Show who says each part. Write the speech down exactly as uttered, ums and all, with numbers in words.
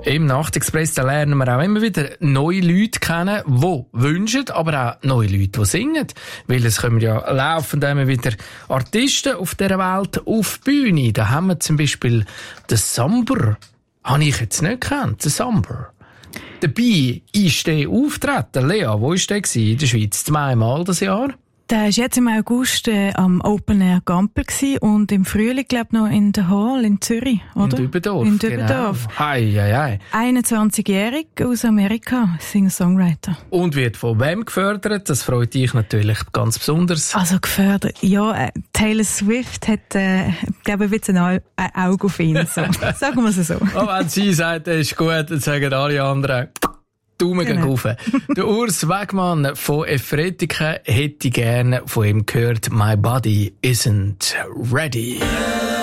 Speaker 1: Im Nachtexpress da lernen wir auch immer wieder neue Leute kennen, die wünschen, aber auch neue Leute, die singen. Weil es kommen ja laufend immer wieder Artisten auf dieser Welt auf die Bühne. Da haben wir zum Beispiel den Samber. Habe ich jetzt nicht gekannt, den Samber. Dabei ist der auftreten. Lea, wo war der in der Schweiz? Zweimal das Jahr?
Speaker 2: Der war jetzt im August äh, am Open Air Gampel und im Frühling, glaube ich, noch in der Hall in Zürich, oder?
Speaker 1: In Dübendorf.
Speaker 2: In Dübendorf.
Speaker 1: Genau. Hei, hei, hei.
Speaker 2: einundzwanzigjährig aus Amerika, Singer-Songwriter.
Speaker 1: Und wird von wem gefördert? Das freut dich natürlich ganz besonders.
Speaker 2: Also gefördert, ja, äh, Taylor Swift hat, äh, glaube ich, jetzt ein, Au- ein Auge auf ihn. So. Sagen wir es so.
Speaker 1: Oh, wenn sie sagt, das ist gut, dann sagen alle anderen... Daumen gehen rauf. Der Urs Wegmann von Efretiken hätte gerne von ihm gehört, My Body Isn't Ready.